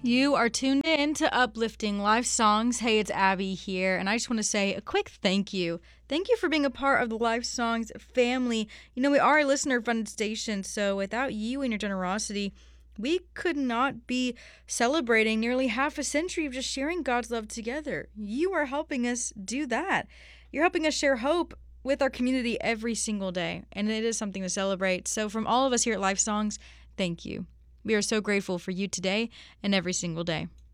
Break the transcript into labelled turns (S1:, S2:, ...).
S1: You are tuned in to Uplifting Life Songs. Hey, it's Abby here, and I just want to say a quick thank you. Thank you for being a part of the Life Songs family. You know, we are a listener funded station, so without you and your generosity, we could not be celebrating nearly half a century of just sharing God's love together. You are helping us do that. You're helping us share hope with our community every single day, and it is something to celebrate. So, from all of us here at Life Songs, thank you. We are so grateful for you today and every single day.